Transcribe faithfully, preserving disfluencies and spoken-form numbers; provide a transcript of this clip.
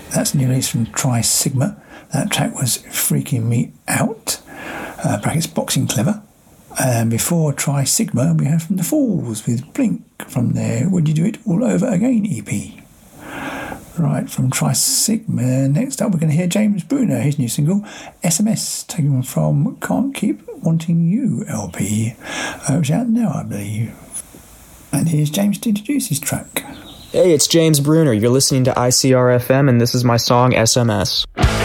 That's a new release from Tri Sigma. That track was Freaking Me Out, uh, brackets Boxing Clever. And before Tri Sigma, we have from The Falls with Blink from their Would You Do It All Over Again E P. Right, from Tri Sigma, next up we're going to hear James Bruner, his new single S M S, taken from Can't Keep Wanting You L P, uh, which is out now, I believe. And here's James to introduce his track. Hey, it's James Bruner. You're listening to I C R F M, and this is my song S M S.